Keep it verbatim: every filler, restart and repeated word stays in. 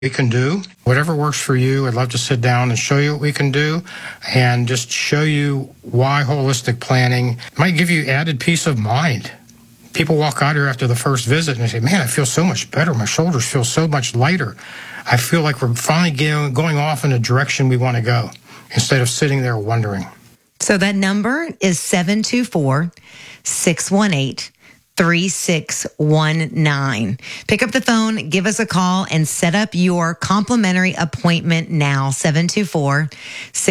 we can do. Whatever works for you, I'd love to sit down and show you what we can do and just show you why holistic planning might give you added peace of mind. People walk out here after the first visit and they say, man, I feel so much better. My shoulders feel so much lighter. I feel like we're finally going off in a direction we want to go instead of sitting there wondering. So that number is seven two four, six one eight, three six one nine. Pick up the phone, give us a call, and set up your complimentary appointment now. seven two four, six